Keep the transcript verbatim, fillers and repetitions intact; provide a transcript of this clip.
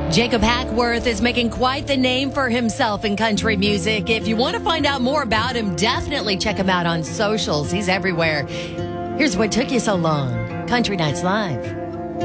Jacob Hackworth is making quite the name for himself in country music. If you want to find out more about him, definitely check him out on socials. He's everywhere. Here's what took you so long. Country Nights Live.